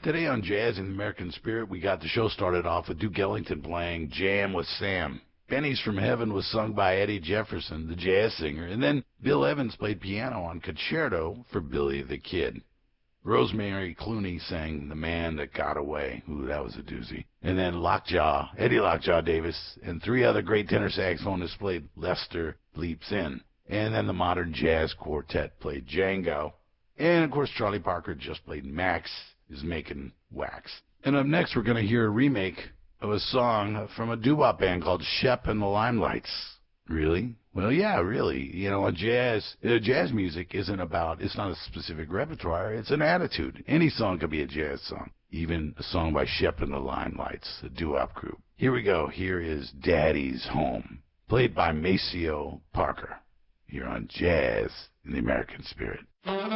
Today on Jazz in the American Spirit, we got the show started off with Duke Ellington playing Jam with Sam. Pennies from Heaven was sung by Eddie Jefferson, the jazz singer, and then Bill Evans played piano on Concerto for Billy the Kid. Rosemary Clooney sang The Man That Got Away. Ooh, that was a doozy. And then Eddie Lockjaw Davis, and three other great tenor saxophonists played Lester Leaps In. And then the Modern Jazz Quartet played Django. And, of course, Charlie Parker just played Max is Making Wax. And up next, we're going to hear a remake of a song from a doo-wop band called Shep and the Limelights. Really? Well, yeah, really. You know, jazz music it's not a specific repertoire, it's an attitude. Any song could be a jazz song, even a song by Shep and the Limelights, a doo-wop group. Here we go. Here is Daddy's Home, played by Maceo Parker, here on Jazz in the American Spirit.